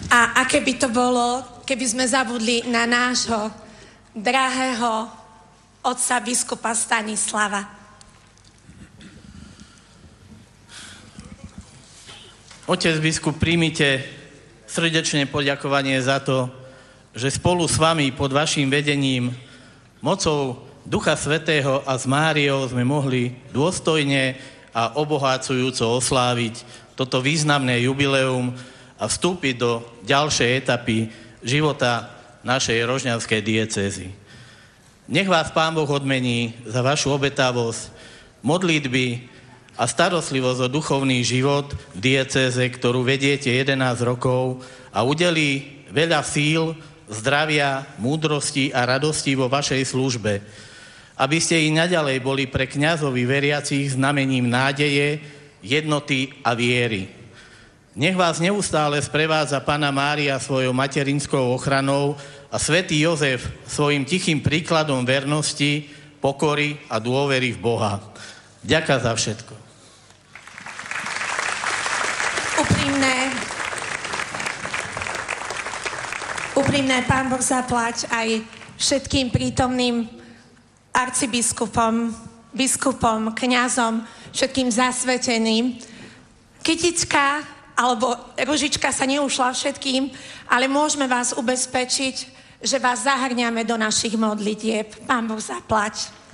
A aké by to bolo, keby sme zabudli na nášho drahého otca biskupa Stanislava. Otec biskup, príjmite srdečné poďakovanie za to, že spolu s vami pod vašim vedením, mocou Ducha Svätého a s Máriou sme mohli dôstojne a obohacujúco osláviť toto významné jubileum a vstúpiť do ďalšej etapy života našej rožňavskej diecézy. Nech vás Pán Boh odmení za vašu obetavosť, modlitby a starostlivosť o duchovný život v diecéze, ktorú vediete 11 rokov, a udelí veľa síl, zdravia, múdrosti a radosti vo vašej službe, aby ste i naďalej boli pre kňazov i veriacich znamením nádeje, jednoty a viery. Nech vás neustále sprevádza Panna Mária svojou materinskou ochranou a svätý Jozef svojim tichým príkladom vernosti, pokory a dôvery v Boha. Ďakujem za všetko. Úprimné Pán Boh zaplať aj všetkým prítomným arcibiskupom, biskupom, kňazom, všetkým zasveteným. Kytička alebo ružička sa neušla všetkým, ale môžeme vás ubezpečiť, že vás zahrňame do našich modlitieb. Pán Boh zaplať.